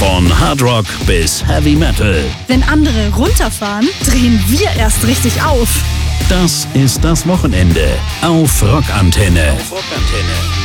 Von Hard Rock bis Heavy Metal. Wenn andere runterfahren, drehen wir erst richtig auf. Das ist das Wochenende auf Rockantenne.